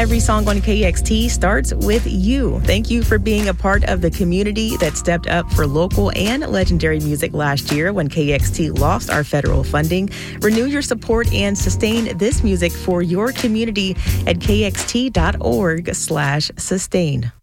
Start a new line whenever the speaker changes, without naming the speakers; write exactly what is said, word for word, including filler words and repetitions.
every song on K X T starts with you. Thank you for being a part of the community that stepped up for local and legendary music last year when K X T lost our federal funding. Renew your support and sustain this music for your community at kxt.org slash sustain.